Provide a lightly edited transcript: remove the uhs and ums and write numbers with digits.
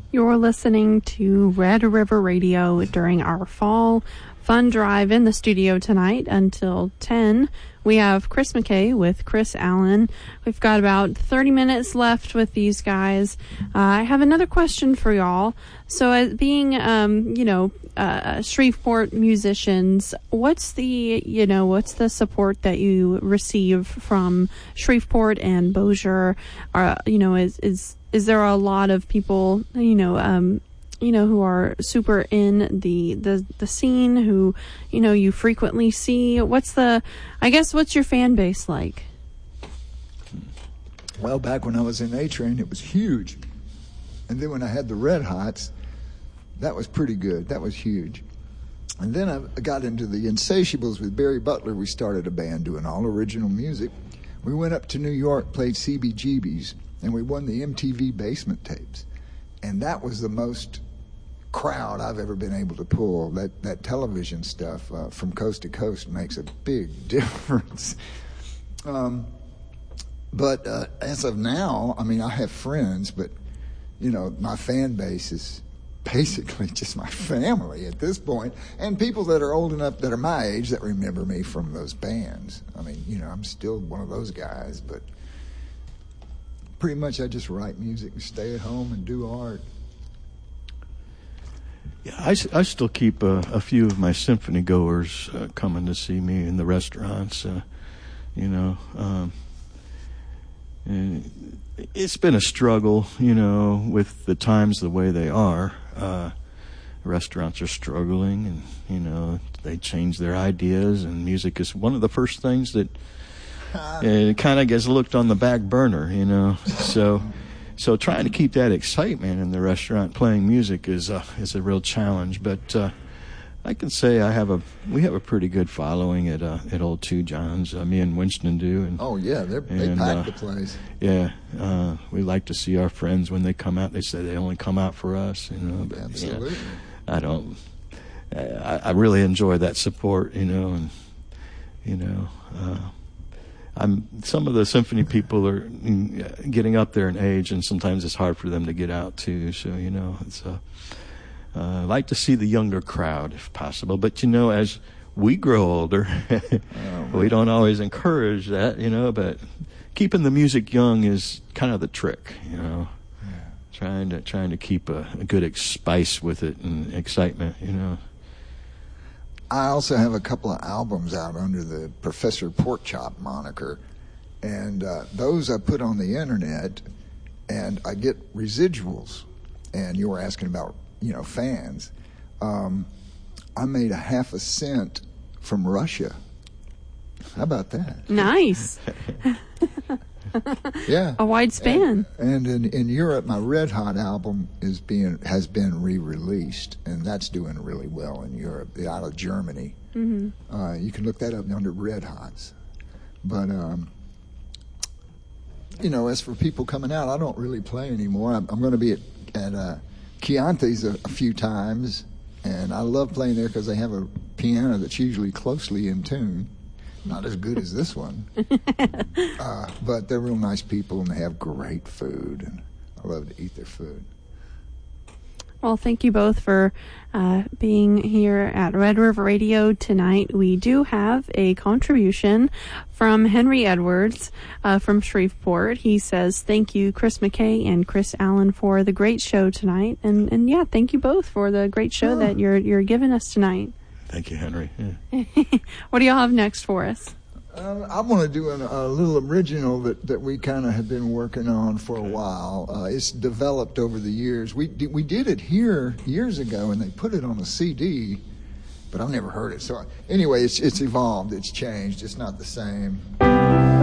You're listening to Red River Radio during our fall fun drive in the studio tonight until 10. We have Chris McKay with Chris Allen. We've got about 30 minutes left with these guys. I have another question for y'all. So as being, Shreveport musicians, what's the support that you receive from Shreveport and Bossier? Is there a lot of people, who are super in the scene, who, you frequently see? What's your fan base like? Well, back when I was in A-Train, it was huge. And then when I had the Red Hots, that was pretty good. That was huge. And then I got into the Insatiables with Barry Butler. We started a band doing all original music. We went up to New York, played CBGB's, and we won the MTV Basement Tapes. And that was the most crowd I've ever been able to pull. That television stuff from coast to coast makes a big difference. But as of now, I have friends, but, my fan base is basically just my family at this point, and people that are old enough, that are my age, that remember me from those bands. I'm still one of those guys, but pretty much I just write music and stay at home and do art. Yeah, I still keep a few of my symphony goers coming to see me in the restaurants. It's been a struggle, with the times the way they are. Restaurants are struggling, and they change their ideas, and music is one of the first things that it kind of gets looked on the back burner, So trying to keep that excitement in the restaurant playing music is a real challenge. But I can say we have a pretty good following at Old Two Johns. Me and Winston do. And, they pack the place. Yeah, we like to see our friends when they come out. They say they only come out for us. But, absolutely. I really enjoy that support. Some of the symphony people are getting up there in age, and sometimes it's hard for them to get out too. So it's I like to see the younger crowd if possible. But as we grow older, we don't always encourage that. But keeping the music young is kind of the trick. Trying to keep a good spice with it and excitement. I also have a couple of albums out under the Professor Porkchop moniker, and those I put on the internet, and I get residuals. And you were asking about, fans. I made 50 cents from Russia. How about that? Nice. Yeah. A wide span. And in Europe, my Red Hot album has been re-released, and that's doing really well in Europe, out of Germany. Mm-hmm. You can look that up under Red Hots. But, as for people coming out, I don't really play anymore. I'm going to be at Chianti's a few times, and I love playing there because they have a piano that's usually closely in tune. Not as good as this one. But they're real nice people, and they have great food, and I love to eat their food. Well, thank you both for being here at Red River Radio tonight. We do have a contribution from Henry Edwards from Shreveport. He says, thank you, Chris McKay and Chris Allen, for the great show tonight. And yeah, thank you both for the great show that you're giving us tonight. Thank you, Henry. Yeah. What do y'all have next for us? I want to do a little original that we kind of have been working on for a while. It's developed over the years. We did it here years ago, and they put it on a CD, but I've never heard it. So anyway, it's evolved. It's changed. It's not the same.